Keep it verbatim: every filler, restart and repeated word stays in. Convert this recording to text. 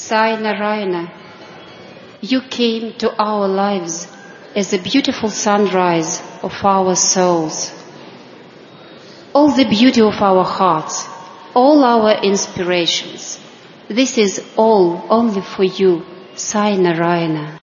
Sai Narayana, you came to our lives as a beautiful sunrise of our souls. All the beauty of our hearts, all our inspirations, this is all only for you, Sai Narayana.